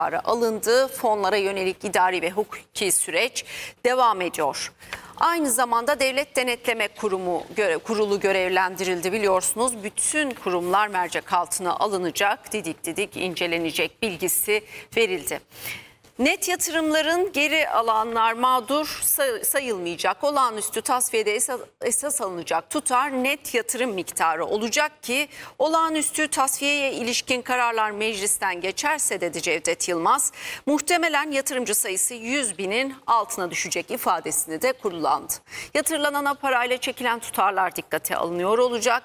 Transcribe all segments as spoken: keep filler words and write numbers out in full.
alındı. Fonlara yönelik idari ve hukuki süreç devam ediyor. Aynı zamanda Devlet Denetleme Kurumu kurulu görevlendirildi biliyorsunuz. Bütün kurumlar mercek altına alınacak, didik didik incelenecek bilgisi verildi. Net yatırımların geri alanlar mağdur sayılmayacak. Olağanüstü tasfiyede esas, esas alınacak tutar net yatırım miktarı olacak ki olağanüstü tasfiyeye ilişkin kararlar meclisten geçerse dedi Cevdet Yılmaz. Muhtemelen yatırımcı sayısı yüz binin altına düşecek ifadesini de kullandı. Yatırılanana parayla çekilen tutarlar dikkate alınıyor olacak.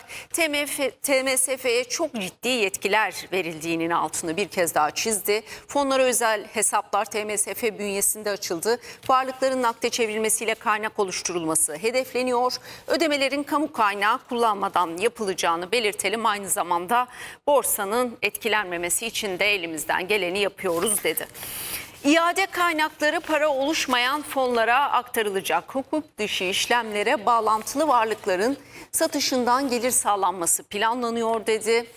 T M S F'ye çok ciddi yetkiler verildiğinin altını bir kez daha çizdi. Fonlara özel hesaplar T M S F bünyesinde açıldı. Varlıkların nakde çevrilmesiyle kaynak oluşturulması hedefleniyor. Ödemelerin kamu kaynağı kullanmadan yapılacağını belirtelim. Aynı zamanda borsanın etkilenmemesi için de elimizden geleni yapıyoruz dedi. İade kaynakları para oluşmayan fonlara aktarılacak. Hukuk dışı işlemlere bağlantılı varlıkların satışından gelir sağlanması planlanıyor dedi.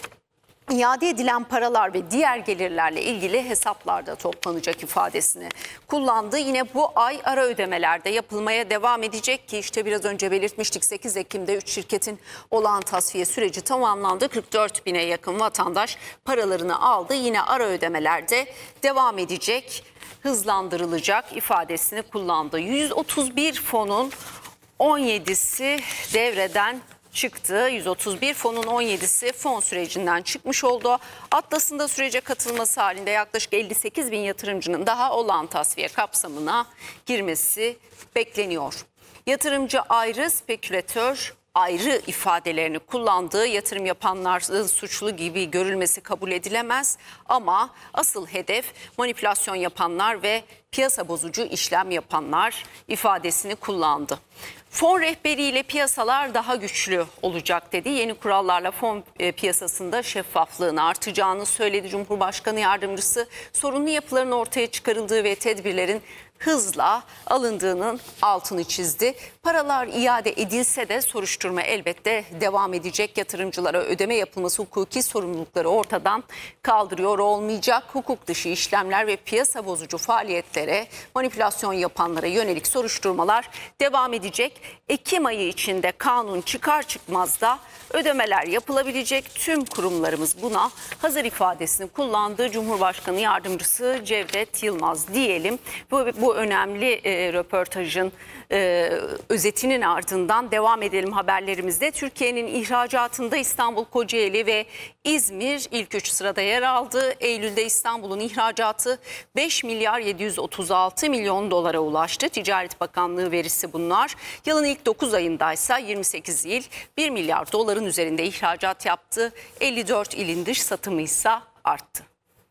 İade edilen paralar ve diğer gelirlerle ilgili hesaplarda toplanacak ifadesini kullandı. Yine bu ay ara ödemelerde yapılmaya devam edecek ki işte biraz önce belirtmiştik sekiz Ekim'de üç şirketin olağan tasfiye süreci tamamlandı. kırk dört bine yakın vatandaş paralarını aldı. Yine ara ödemelerde devam edecek, hızlandırılacak ifadesini kullandı. yüz otuz bir fonun on yedisi devreden çıktı. yüz otuz bir fonun on yedisi fon sürecinden çıkmış oldu. Atlas'ın da sürece katılması halinde yaklaşık elli sekiz bin yatırımcının daha olağan tasfiye kapsamına girmesi bekleniyor. Yatırımcı ayrı, spekülatör ayrı ifadelerini kullandığı yatırım yapanların suçlu gibi görülmesi kabul edilemez. Ama asıl hedef manipülasyon yapanlar ve piyasa bozucu işlem yapanlar ifadesini kullandı. Fon rehberiyle piyasalar daha güçlü olacak dedi. Yeni kurallarla fon piyasasında şeffaflığın artacağını söyledi Cumhurbaşkanı Yardımcısı. Sorunlu yapıların ortaya çıkarıldığı ve tedbirlerin hızla alındığının altını çizdi. Paralar iade edilse de soruşturma elbette devam edecek. Yatırımcılara ödeme yapılması hukuki sorumlulukları ortadan kaldırıyor olmayacak. Hukuk dışı işlemler ve piyasa bozucu faaliyetlere, manipülasyon yapanlara yönelik soruşturmalar devam edecek. Ekim ayı içinde kanun çıkar çıkmaz da ödemeler yapılabilecek. Tüm kurumlarımız buna hazır ifadesini kullandı. Cumhurbaşkanı Yardımcısı Cevdet Yılmaz diyelim. Bu, bu önemli e, röportajın e, özetinin ardından devam edelim haberlerimizde. Türkiye'nin ihracatında İstanbul, Kocaeli ve İzmir ilk üç sırada yer aldı. Eylül'de İstanbul'un ihracatı beş milyar yedi yüz otuz altı milyon dolara ulaştı. Ticaret Bakanlığı verisi bunlar. Yılın ilk dokuz ayındaysa yirmi sekiz il bir milyar doların üzerinde ihracat yaptı. elli dört ilin dış satımı ise arttı.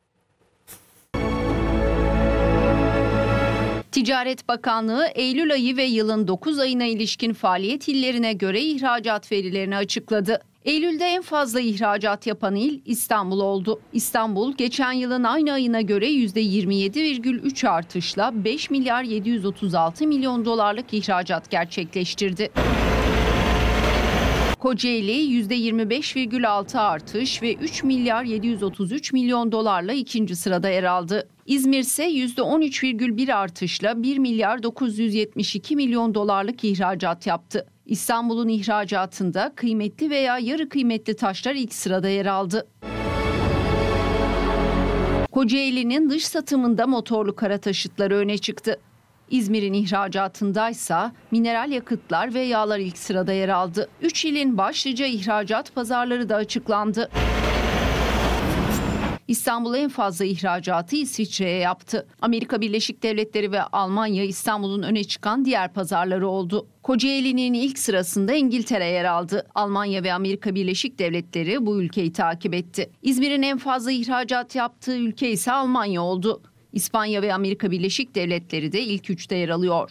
Ticaret Bakanlığı Eylül ayı ve yılın dokuz ayına ilişkin faaliyet illerine göre ihracat verilerini açıkladı. Eylül'de en fazla ihracat yapan il İstanbul oldu. İstanbul geçen yılın aynı ayına göre yüzde yirmi yedi virgül üç artışla beş milyar yedi yüz otuz altı milyon dolarlık ihracat gerçekleştirdi. Kocaeli yüzde yirmi beş virgül altı artış ve üç milyar yedi yüz otuz üç milyon dolarla ikinci sırada yer aldı. İzmir ise yüzde on üç virgül bir artışla bir milyar dokuz yüz yetmiş iki milyon dolarlık ihracat yaptı. İstanbul'un ihracatında kıymetli veya yarı kıymetli taşlar ilk sırada yer aldı. Kocaeli'nin dış satımında motorlu kara taşıtları öne çıktı. İzmir'in ihracatındaysa mineral yakıtlar ve yağlar ilk sırada yer aldı. Üç ilin başlıca ihracat pazarları da açıklandı. İstanbul en fazla ihracatı İsviçre'ye yaptı. Amerika Birleşik Devletleri ve Almanya İstanbul'un öne çıkan diğer pazarları oldu. Kocaeli'nin ilk sırasında İngiltere yer aldı. Almanya ve Amerika Birleşik Devletleri bu ülkeyi takip etti. İzmir'in en fazla ihracat yaptığı ülke ise Almanya oldu. İspanya ve Amerika Birleşik Devletleri de ilk üçte yer alıyor.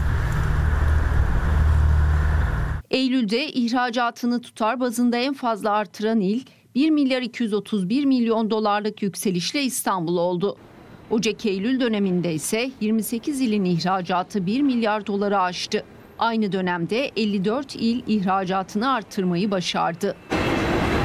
Eylül'de ihracatını tutar bazında en fazla artıran il bir milyar iki yüz otuz bir milyon dolarlık yükselişle İstanbul oldu. Ocak-Eylül döneminde ise yirmi sekiz ilin ihracatı bir milyar doları aştı. Aynı dönemde elli dört il ihracatını artırmayı başardı.